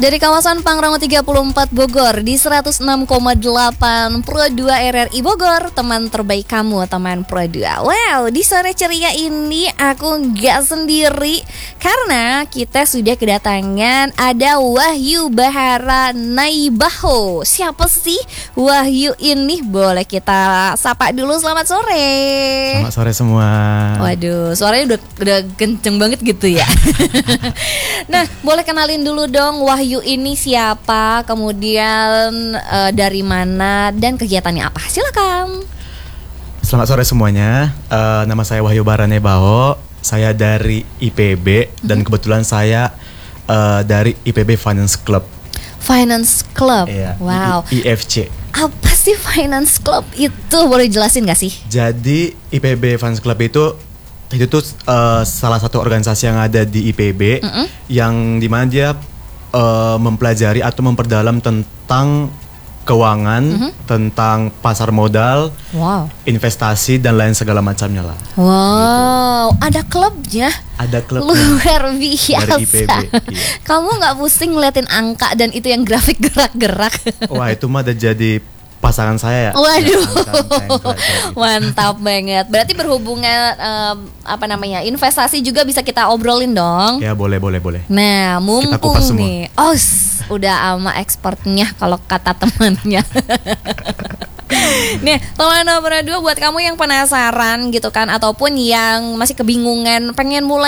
Dari kawasan Pangrango 34 Bogor di 106,8 Pro 2 RRI Bogor, teman terbaik kamu, teman Pro 2. Wow, di sore ceria ini aku nggak sendiri karena kita sudah kedatangan ada Wahyu Bahara Naibaho. Siapa sih Wahyu ini? Boleh kita sapa dulu. Selamat sore. Selamat sore semua. Waduh, suaranya udah kenceng banget gitu ya. Nah, boleh kenalin dulu dong Wahyu ini siapa, kemudian dari mana dan kegiatannya apa? Silakan. Selamat sore semuanya. Nama saya Wahyu Bahara Naibaho. Saya dari IPB dan kebetulan saya dari IPB Finance Club. Finance Club. Iya, Wow. IFC. Apa sih Finance Club itu? Boleh jelasin gak sih? Jadi IPB Finance Club itu tuh salah satu organisasi yang ada di IPB yang dimana dia mempelajari atau memperdalam tentang keuangan, tentang pasar modal, investasi dan lain segala macamnya lah. Wow, gitu. Ada klubnya. Ada klub luar biasa. Dari IPB. Iya. Kamu nggak pusing ngeliatin angka dan itu yang grafik gerak-gerak? Wah, itu mah udah jadi pasangan saya ya. Waduh, mantap banget. Berarti berhubungan investasi juga bisa kita obrolin dong. Ya boleh. Nah, mumpung nih, udah ama expertnya kalau kata temannya. Nih, teman Nomor 2 buat kamu yang penasaran gitu kan, ataupun yang masih kebingungan pengen mulai